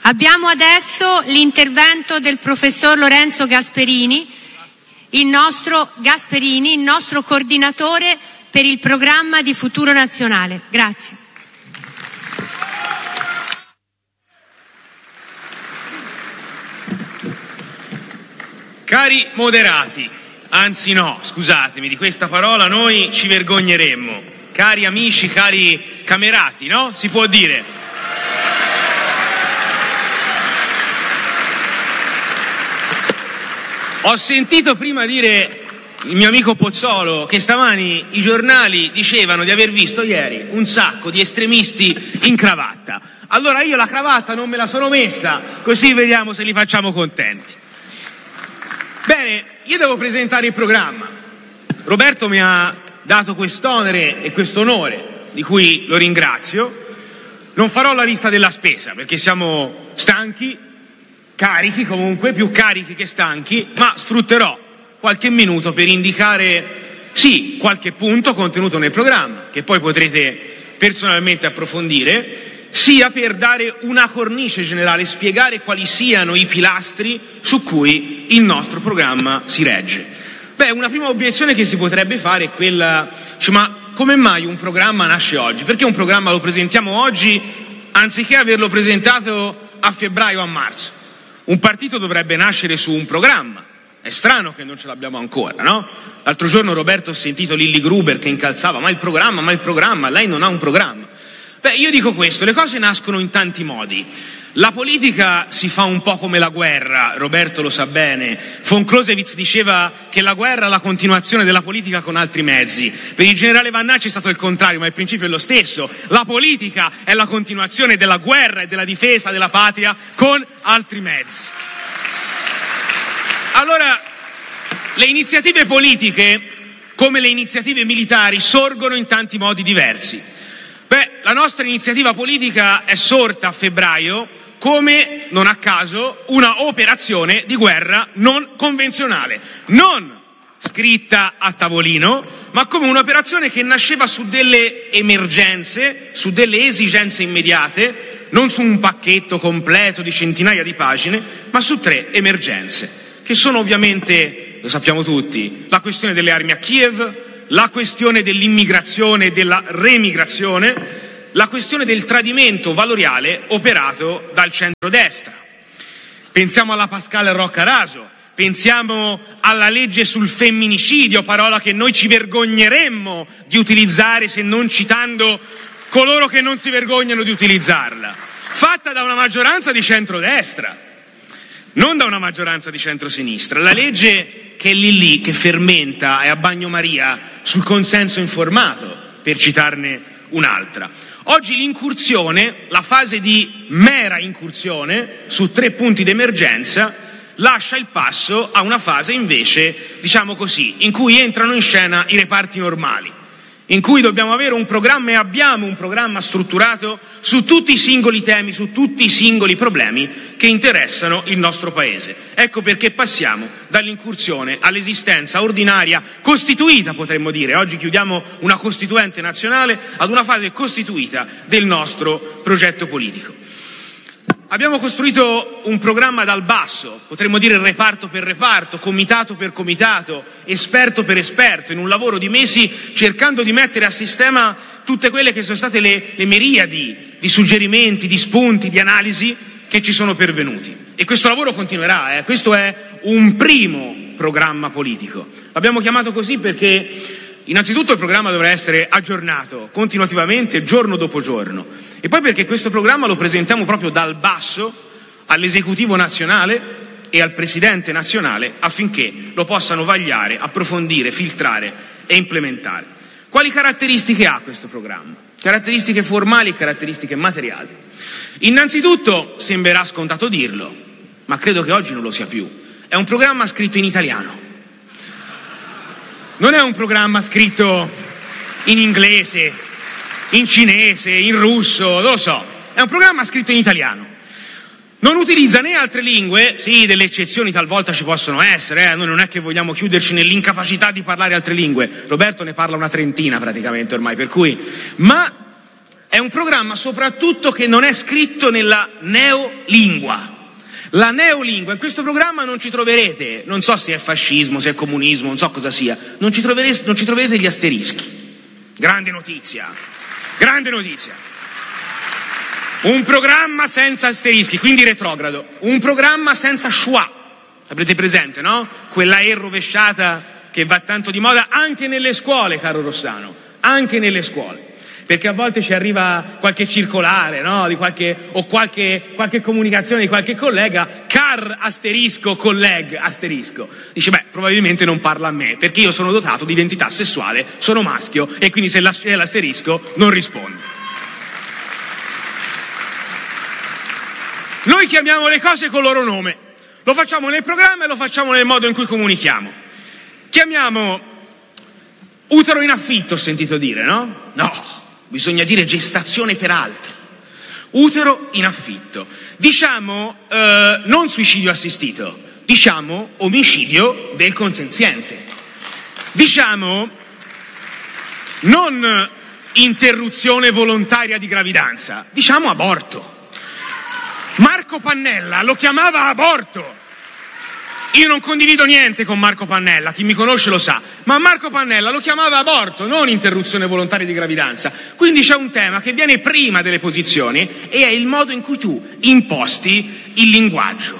Abbiamo adesso l'intervento del professor Lorenzo Gasperini, il nostro coordinatore per il programma di Futuro Nazionale. Grazie. Cari moderati, anzi no, scusatemi, di questa parola noi ci vergogneremmo. Cari amici, cari camerati, no? Si può dire. Ho sentito prima dire il mio amico Pozzolo che stamani i giornali dicevano di aver visto ieri un sacco di estremisti in cravatta. Allora io la cravatta non me la sono messa, così vediamo se li facciamo contenti. Bene, io devo presentare il programma. Roberto mi ha dato quest'onere e quest'onore, di cui lo ringrazio. Non farò la lista della spesa, perché siamo stanchi, carichi comunque, più carichi che stanchi, ma sfrutterò qualche minuto per indicare, sì, qualche punto contenuto nel programma, che poi potrete personalmente approfondire, sia per dare una cornice generale, spiegare quali siano i pilastri su cui il nostro programma si regge. Beh, una prima obiezione che si potrebbe fare è quella, ma come mai un programma nasce oggi? Perché un programma lo presentiamo oggi anziché averlo presentato a febbraio o a marzo? Un partito dovrebbe nascere su un programma. È strano che non ce l'abbiamo ancora, no? L'altro giorno Roberto ho sentito Lilli Gruber che incalzava, ma il programma, lei non ha un programma. Beh, io dico questo, le cose nascono in tanti modi. La politica si fa un po' come la guerra, Roberto lo sa bene. Von Clausewitz diceva che la guerra è la continuazione della politica con altri mezzi. Per il generale Vannacci è stato il contrario, ma il principio è lo stesso. La politica è la continuazione della guerra e della difesa della patria con altri mezzi. Allora, le iniziative politiche, come le iniziative militari, sorgono in tanti modi diversi. Beh, la nostra iniziativa politica è sorta a febbraio come, non a caso, una operazione di guerra non convenzionale, non scritta a tavolino, ma come un'operazione che nasceva su delle emergenze, su delle esigenze immediate, non su un pacchetto completo di centinaia di pagine, ma su 3 emergenze, che sono ovviamente, lo sappiamo tutti, la questione delle armi a Kiev, la questione dell'immigrazione e della remigrazione, la questione del tradimento valoriale operato dal centrodestra. Pensiamo alla Pascal Roccaraso, pensiamo alla legge sul femminicidio, parola che noi ci vergogneremmo di utilizzare se non citando coloro che non si vergognano di utilizzarla, fatta da una maggioranza di centrodestra, non da una maggioranza di centrosinistra. La legge che è lì, che fermenta, è a bagnomaria sul consenso informato, per citarne un'altra. Oggi l'incursione, la fase di mera incursione su 3 punti d'emergenza, lascia il passo a una fase invece, diciamo così, in cui entrano in scena i reparti normali, in cui dobbiamo avere un programma e abbiamo un programma strutturato su tutti i singoli temi, su tutti i singoli problemi che interessano il nostro Paese. Ecco perché passiamo dall'incursione all'esistenza ordinaria, costituita potremmo dire, oggi chiudiamo una costituente nazionale, ad una fase costituita del nostro progetto politico. Abbiamo costruito un programma dal basso, potremmo dire reparto per reparto, comitato per comitato, esperto per esperto, in un lavoro di mesi cercando di mettere a sistema tutte quelle che sono state le miriadi di suggerimenti, di spunti, di analisi che ci sono pervenuti. E questo lavoro continuerà, questo è un primo programma politico. L'abbiamo chiamato così perché innanzitutto il programma dovrà essere aggiornato continuativamente, giorno dopo giorno, e poi perché questo programma lo presentiamo proprio dal basso all'esecutivo nazionale e al presidente nazionale affinché lo possano vagliare, approfondire, filtrare e implementare. Quali caratteristiche ha questo programma? Caratteristiche formali e caratteristiche materiali. Innanzitutto, sembrerà scontato dirlo, ma credo che oggi non lo sia più, è un programma scritto in italiano. Non è un programma scritto in inglese, in cinese, in russo, non lo so. È un programma scritto in italiano. Non utilizza né altre lingue, sì, delle eccezioni talvolta ci possono essere, noi non è che vogliamo chiuderci nell'incapacità di parlare altre lingue. Roberto ne parla una trentina praticamente ormai, per cui... Ma è un programma soprattutto che non è scritto nella neolingua. La neolingua, in questo programma non ci troverete, non so se è fascismo, se è comunismo, non so cosa sia, non ci troverete gli asterischi. Grande notizia, grande notizia. Un programma senza asterischi, quindi retrogrado. Un programma senza schwa. Avrete presente, no? Quella E rovesciata che va tanto di moda anche nelle scuole, caro Rossano, anche nelle scuole. Perché a volte ci arriva qualche circolare, no? Qualche comunicazione di qualche collega, car asterisco, colleg asterisco. Dice, beh, probabilmente non parla a me, perché io sono dotato di identità sessuale, sono maschio, e quindi se c'è l'asterisco non rispondo. Noi chiamiamo le cose col loro nome. Lo facciamo nel programma e lo facciamo nel modo in cui comunichiamo. Chiamiamo utero in affitto, ho sentito dire, no? No, bisogna dire gestazione per altri. Utero in affitto. Diciamo non suicidio assistito, diciamo omicidio del consenziente. Diciamo non interruzione volontaria di gravidanza, diciamo aborto. Marco Pannella lo chiamava aborto. Io non condivido niente con Marco Pannella, chi mi conosce lo sa, ma Marco Pannella lo chiamava aborto, non interruzione volontaria di gravidanza. Quindi c'è un tema che viene prima delle posizioni e è il modo in cui tu imposti il linguaggio.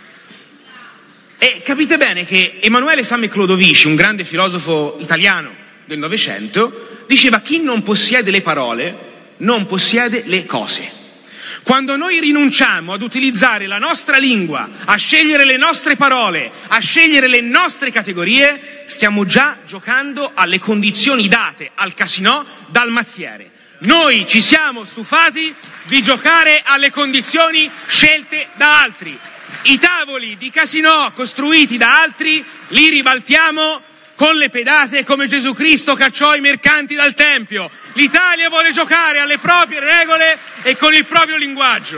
E capite bene che Emanuele Same Clodovici, un grande filosofo italiano del Novecento, diceva: chi non possiede le parole non possiede le cose. Quando noi rinunciamo ad utilizzare la nostra lingua, a scegliere le nostre parole, a scegliere le nostre categorie, stiamo già giocando alle condizioni date al casinò dal mazziere. Noi ci siamo stufati di giocare alle condizioni scelte da altri. I tavoli di casinò costruiti da altri li ribaltiamo con le pedate come Gesù Cristo cacciò i mercanti dal Tempio. L'Italia vuole giocare alle proprie regole e con il proprio linguaggio.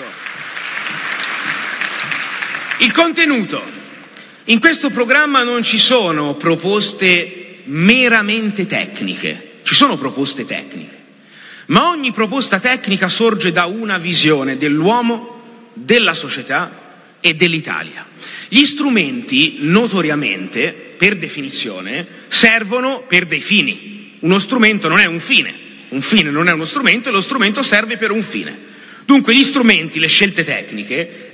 Il contenuto. In questo programma non ci sono proposte meramente tecniche, ci sono proposte tecniche, ma ogni proposta tecnica sorge da una visione dell'uomo, della società e dell'Italia. Gli strumenti, notoriamente, per definizione, servono per dei fini. Uno strumento non è un fine non è uno strumento, e lo strumento serve per un fine. Dunque gli strumenti, le scelte tecniche,